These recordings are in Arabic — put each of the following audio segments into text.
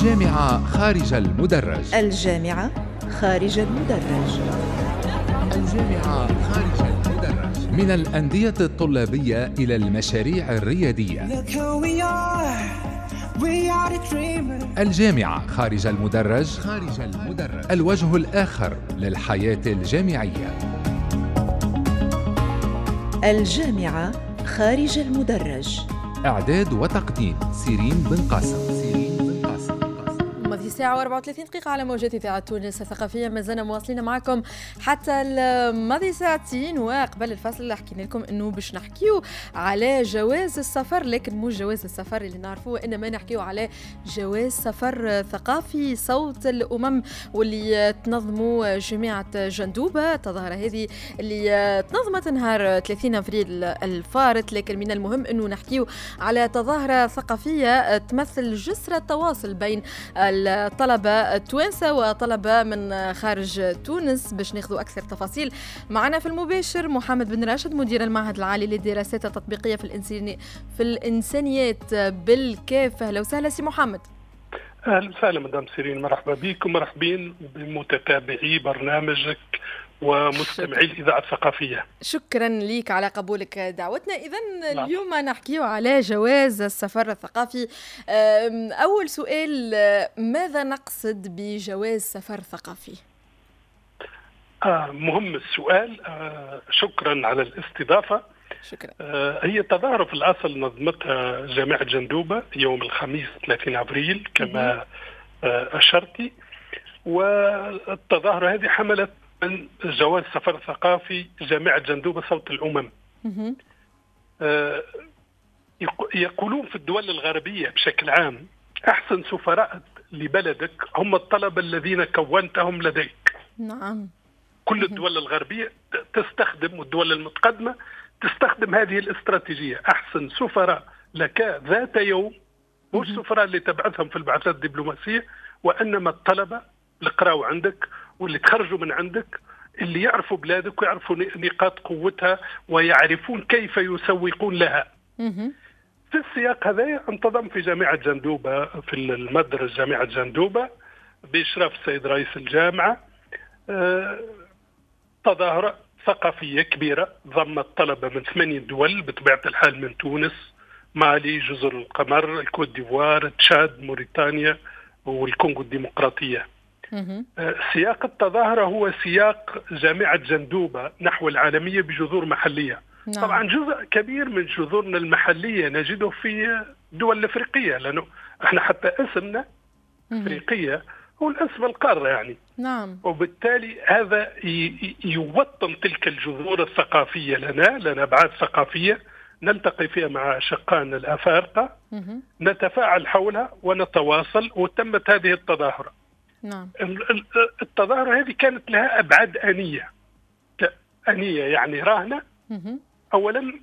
الجامعة خارج المدرج. الجامعة خارج المدرج. الجامعة خارج المدرج. من الأندية الطلابية إلى المشاريع الريادية. الجامعة خارج المدرج. خارج المدرج. الوجه الآخر للحياة الجامعية. الجامعة خارج المدرج. إعداد وتقديم سيرين بن قاسم. ماضي ساعة و34 دقيقة على موجات إذاعة تونس الثقافية. ما زلنا مواصلين معكم حتى ماضي ساعتين، وقبل الفصل حكينا لكم إنه باش نحكيو على جواز السفر، لكن مو جواز السفر اللي نعرفوه، إنما نحكيو على جواز سفر ثقافي صوت الأمم، واللي تنظموا جامعة جندوبة. التظاهرة هذه اللي تنظمت نهار 30 أفريل الفارط، لكن من المهم إنه نحكيو على تظاهرة ثقافية تمثل جسر التواصل بين الطلبة التوانسة وطلبة من خارج تونس. باش ناخذوا أكثر تفاصيل معنا في المباشر محمد بن راشد، مدير المعهد العالي للدراسات التطبيقية في الإنسانيات بالكاف. أهلا وسهلا سي محمد. أهلا وسهلا مدام سيرين، مرحبا بكم ومرحبين بمتتابعي برنامجك ومستمعي الإذاعة الثقافية. شكرا لك على قبولك دعوتنا. إذن اليوم نحكيه على جواز السفر الثقافي. أول سؤال، ماذا نقصد بجواز سفر ثقافي؟ مهم السؤال. شكرا على الاستضافة. شكرا. هي تظاهرة في الأصل نظمتها جامعة جندوبة يوم الخميس 30 أبريل كما أشرتي، والتظاهرة هذه حملت من جواز سفر ثقافي جامعة جندوبة صوت الأمم. يقولون في الدول الغربية بشكل عام أحسن سفراء لبلدك هم الطلبة الذين كونتهم لديك. نعم. كل الدول الغربية تستخدم، والدول المتقدمة تستخدم هذه الاستراتيجية. أحسن سفراء لك ذات يوم مش سفراء اللي تبعثهم في البعثات الدبلوماسية، وإنما الطلبة اللي قرأوا عندك واللي تخرجوا من عندك، اللي يعرفوا بلادك ويعرفوا نقاط قوتها ويعرفون كيف يسوقون لها. في السياق هذا انتظم في جامعة جندوبة في المدرسة جامعة جندوبة بإشراف السيد رئيس الجامعة تظاهرة ثقافية كبيرة ضمت طلبة من 8 دول بطبيعة الحال، من تونس، مالي، جزر القمر، الكوت ديفوار، تشاد، موريتانيا والكونغو الديمقراطية. سياق التظاهرة هو سياق جامعة جندوبة نحو العالمية بجذور محلية. نعم. طبعا جزء كبير من جذورنا المحلية نجده في الدول الأفريقية، لأنه احنا حتى اسمنا أفريقية هو الاسم القارة يعني. نعم. وبالتالي هذا يوطن تلك الجذور الثقافية لنا أبعاد ثقافية نلتقي فيها مع أشقائنا الأفارقة، نتفاعل حولها ونتواصل، وتمت هذه التظاهرة. نعم. التظاهرة هذه كانت لها أبعاد أنية يعني راهنة. أولا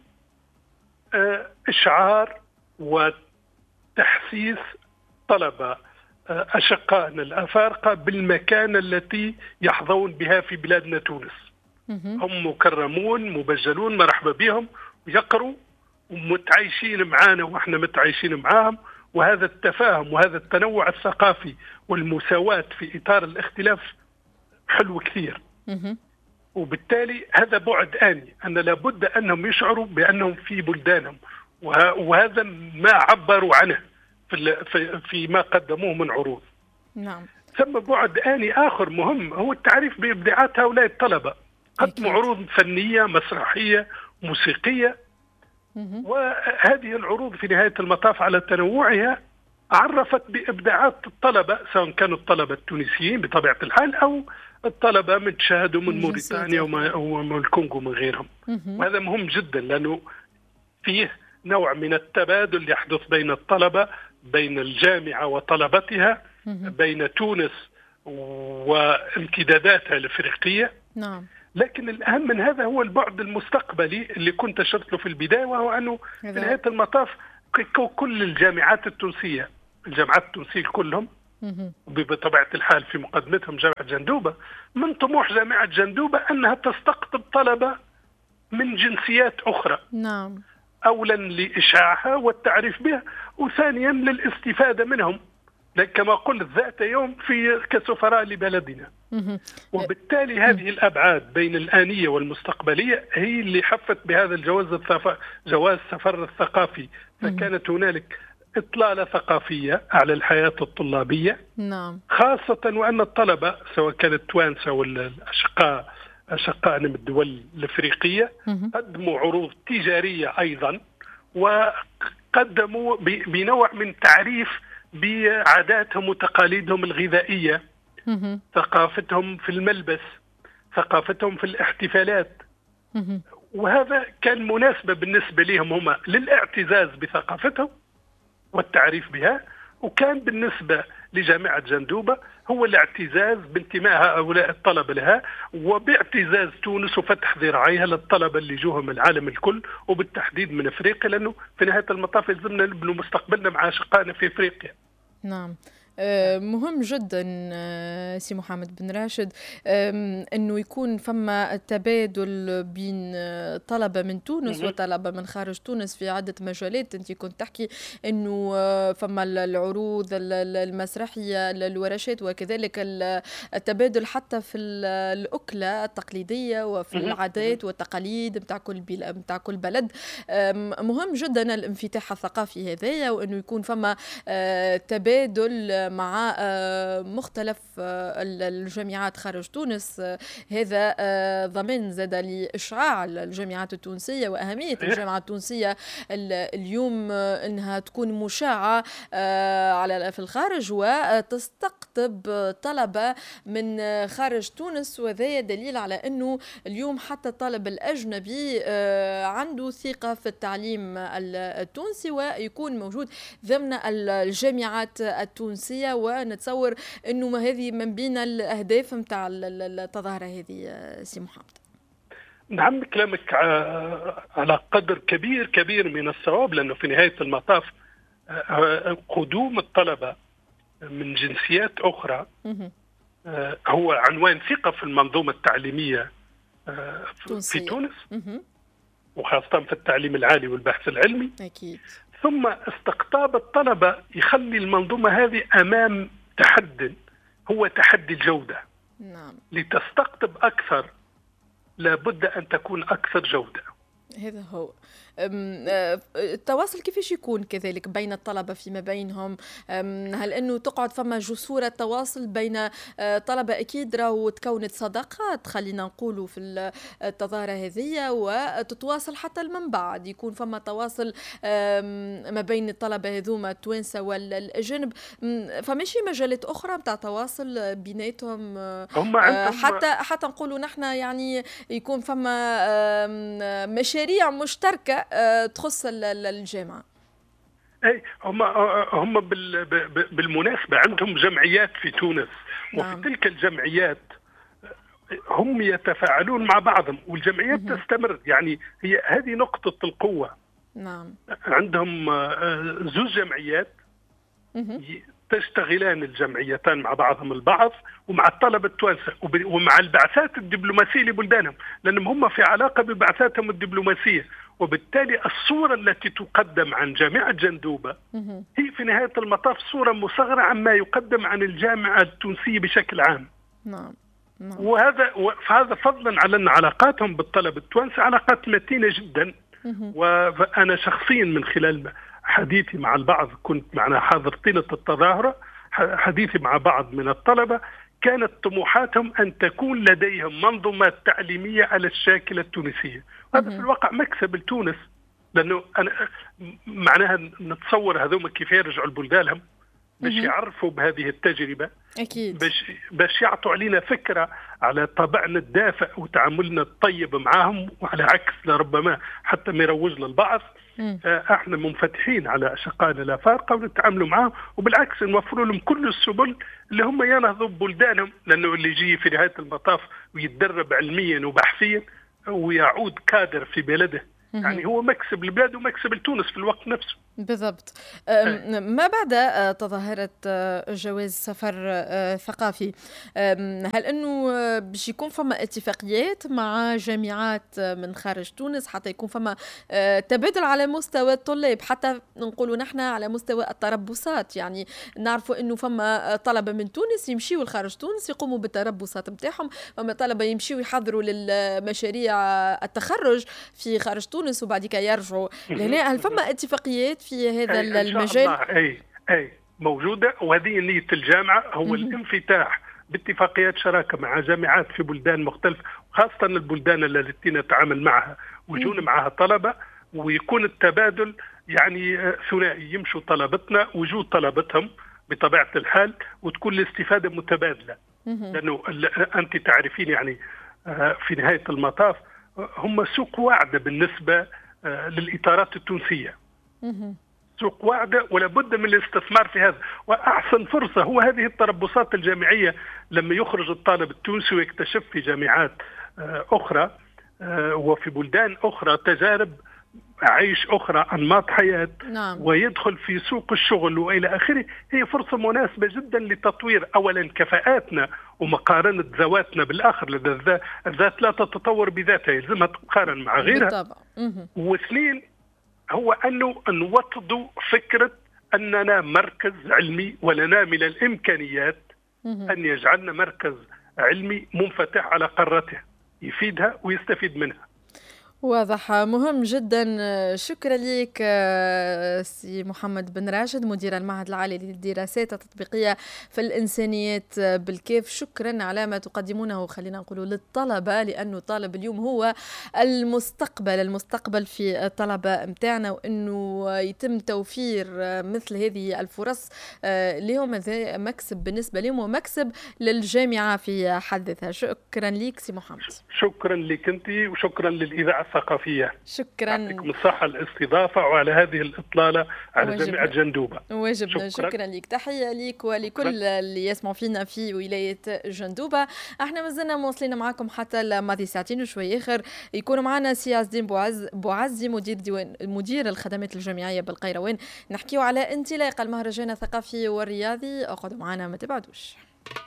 إشعار وتحسيس طلبة أشقائنا الأفارقة بالمكانة التي يحظون بها في بلادنا تونس. هم مكرمون مبجلون، مرحبا بهم، ويقروا ومتعايشين معانا وإحنا متعايشين معاهم. وهذا التفاهم وهذا التنوع الثقافي والمساواة في إطار الاختلاف حلو كثير. وبالتالي هذا بعد آني، أن لابد أنهم يشعروا بأنهم في بلدانهم، وهذا ما عبروا عنه في ما قدموه من عروض. نعم. ثم بعد آني آخر مهم هو التعريف بإبداعات هؤلاء الطلبة. قدموا عروض فنية مسرحية موسيقية، وهذه العروض في نهاية المطاف على تنوعها عرفت بإبداعات الطلبة، سواء كانوا الطلبة التونسيين بطبيعة الحال أو الطلبة من تشاد ومن موريتانيا ومن الكونغو ومن غيرهم. وهذا مهم جدا، لأنه فيه نوع من التبادل يحدث بين الطلبة، بين الجامعة وطلبتها، بين تونس وامتداداتها الأفريقية. نعم. لكن الأهم من هذا هو البعد المستقبلي اللي كنت أشرت له في البداية، وهو أنه في نهاية المطاف كل الجامعات التونسية، الجامعات التونسية كلهم بطبيعة الحال في مقدمتهم جامعة جندوبة، من طموح جامعة جندوبة أنها تستقطب طلبة من جنسيات أخرى. نعم. أولا لإشاعها والتعريف بها، وثانيا للاستفادة منهم كما قلت ذات يوم كسفراء لبلدنا. وبالتالي هذه الأبعاد بين الآنية والمستقبلية هي اللي حفت بهذا جواز السفر الثقافي. فكانت هنالك إطلالة ثقافية على الحياة الطلابية. نعم. خاصة وأن الطلبة سواء كانت توانسة ولا أشقائنا من الدول الأفريقية قدموا عروض تجارية أيضا، وقدموا بنوع من تعريف بعاداتهم وتقاليدهم الغذائية، ثقافتهم في الملبس، ثقافتهم في الاحتفالات. وهذا كان مناسبة بالنسبة لهم هم للاعتزاز بثقافتهم والتعريف بها، وكان بالنسبة لجامعة جندوبة هو الاعتزاز بانتماء هؤلاء الطلبة لها، وباعتزاز تونس وفتح ذراعيها للطلبة اللي جوهم من العالم الكل، وبالتحديد من أفريقيا، لأنه في نهاية المطاف لازمنا نبنوا مستقبلنا مع أشقائنا في أفريقيا. نعم. مهم جدا سي محمد بن راشد أنه يكون فما تبادل بين طلبة من تونس وطلبة من خارج تونس في عدة مجالات. أنت كنت تحكي أنه فما العروض المسرحية، الورشات، وكذلك التبادل حتى في الأكلة التقليدية وفي العادات والتقاليد متاع كل بلد. مهم جدا الانفتاح الثقافي هذايا، وأنه يكون فما تبادل مع مختلف الجامعات خارج تونس. هذا ضمن زاد لإشعاع الجامعات التونسية وأهمية الجامعة التونسية اليوم أنها تكون مشاعة في الخارج وتستقطب طلبة من خارج تونس. وهذا دليل على أنه اليوم حتى الطالب الأجنبي عنده ثقة في التعليم التونسي ويكون موجود ضمن الجامعات التونسية. ونتصور أنه هذه من بين الأهداف متاع التظاهرة هذه سي محمد. نعم، كلامك على قدر كبير من الصواب، لأنه في نهاية المطاف قدوم الطلبة من جنسيات أخرى هو عنوان ثقة في المنظومة التعليمية في تونس، وخاصة في التعليم العالي والبحث العلمي. أكيد. ثم استقطاب الطلبة يخلي المنظومة هذه أمام تحدي، هو تحدي الجودة. نعم. لتستقطب أكثر لابد أن تكون أكثر جودة. هذا هو. التواصل كيفاش يكون كذلك بين الطلبة فيما بينهم؟ هل أنه تقعد فما جسور تواصل بين طلبة؟ أكيد راهو تكونت صداقات خلينا نقولوا في التظاهرة هذه، وتتواصل حتى من بعد يكون فما تواصل ما بين الطلبة هذوما التوانسة والأجانب. فماشي مجالات أخرى متاع تواصل بيناتهم حتى نقولوا نحن يعني يكون فما مشاريع مشتركة تخص الجامعة. أي هم بالمناسبة عندهم جمعيات في تونس. نعم. وفي تلك الجمعيات هم يتفاعلون مع بعضهم، والجمعيات تستمر. يعني هي هذه نقطة القوة. نعم. عندهم زوج جمعيات تشتغلان الجمعيتان مع بعضهم البعض ومع الطلبة التوانسة ومع البعثات الدبلوماسية لبلدانهم، لأنهم هم في علاقة ببعثاتهم الدبلوماسية. وبالتالي الصورة التي تقدم عن جامعة جندوبة هي في نهاية المطاف صورة مصغرة عما يقدم عن الجامعة التونسية بشكل عام. نعم. وهذا فضلا على أن علاقاتهم بالطلبة التوانسة علاقات متينة جدا. وأنا شخصيا من خلال حديثي مع البعض، كنت معنا حاضر طيلة التظاهرة، حديثي مع بعض من الطلبة كانت طموحاتهم أن تكون لديهم منظومات تعليمية على الشاكلة التونسية. هذا في الواقع مكسب لتونس، لأنه معناها نتصور هذوما كيف يرجعوا لبلدانهم باش يعرفوا بهذه التجربة. أكيد. باش يعطوا علينا فكرة على طبعنا الدافئ وتعاملنا الطيب معهم، وعلى عكس لربما حتى ما يروج للبعض. احنا منفتحين على اشقائنا الافارقه ونتعاملوا معهم، وبالعكس نوفروا لهم كل السبل اللي هم ينهضوا ببلدانهم، لانه اللي يجي في نهايه المطاف ويتدرب علميا وبحثيا ويعود كادر في بلده يعني هو مكسب لبلاده ومكسب لتونس في الوقت نفسه. بالضبط. ما بعد تظاهرة جواز سفر ثقافي، هل أنه باش يكون فما اتفاقيات مع جامعات من خارج تونس حتى يكون فما تبادل على مستوى الطلاب، حتى نقولوا نحن على مستوى التربصات، يعني نعرفوا أنه فما طلبة من تونس يمشيوا لخارج تونس يقوموا بالتربصات متاعهم، فما طلبة يمشيوا يحضروا للمشاريع التخرج في خارج تونس وبعد كده يرجعوا لهنا. هل فما اتفاقيات في هذا المجال؟ أي موجودة، وهذه نية الجامعة، هو الانفتاح باتفاقيات شراكة مع جامعات في بلدان مختلفة، خاصة البلدان التي نتعامل معها ويجون معها طلبة، ويكون التبادل يعني ثنائي، يمشوا طلبتنا وجود طلبتهم بطبيعة الحال، وتكون الاستفادة متبادلة. لأنه أنت تعرفين يعني في نهاية المطاف هم سوق واعدة بالنسبة للإطارات التونسية، سوق واعدة ولا بد من الاستثمار في هذا. وأحسن فرصة هو هذه التربصات الجامعية، لما يخرج الطالب التونسي ويكتشف في جامعات أخرى وفي بلدان أخرى تجارب عيش أخرى، أنماط حياة، نعم. ويدخل في سوق الشغل وإلى آخره، هي فرصة مناسبة جدا لتطوير أولا كفاءاتنا ومقارنة ذواتنا بالآخر، لأن الذات لا تتطور بذاتها، يلزمها تقارن مع غيرها. بالطبع. واثنين هو أنه نوطدوا فكرة أننا مركز علمي ولنا من الإمكانيات أن يجعلنا مركز علمي منفتح على قارته يفيدها ويستفيد منها. واضح، مهم جدا. شكرا لك سي محمد بن راشد، مدير المعهد العالي للدراسات التطبيقية في الإنسانيات بالكيف. شكرا على ما تقدمونه، خلينا نقول للطلبة، لأنه الطالب اليوم هو المستقبل في الطلبة متاعنا، وأنه يتم توفير مثل هذه الفرص لهم، هذا مكسب بالنسبة لهم ومكسب للجامعة في حد ذاتها. شكرا لك سي محمد. شكرا لك أنت، وشكرا للإذاعة الثقافية. شكرا، يعطيكم الصحة الاستضافة وعلى هذه الإطلالة على جامعة جندوبة. واجبنا. شكرا لك، تحية لك ولكل اللي يسمعوا فينا في ولاية جندوبة. احنا مازلنا مواصلين معكم حتى الماضي ساعتين وشوي آخر، يكونوا معنا سي عزدين بوعزي مدير الخدمات الجامعية بالقيروان، نحكيو على انطلاق المهرجان الثقافي والرياضي. اقعدوا معنا ما تبعدوش.